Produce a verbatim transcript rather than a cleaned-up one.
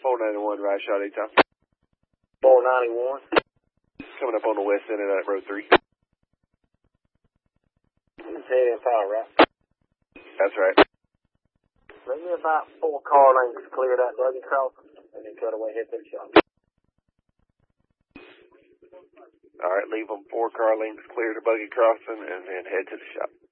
four ninety-one, right shot, anytime. four ninety-one. Coming up on the west end of that road three. He's heading fire, right? That's right. Let me about four car lengths clear that Buggy crossing, and then cut away, head to the shop. All right, leave them four car lengths clear to Buggy crossing, and then head to the shop.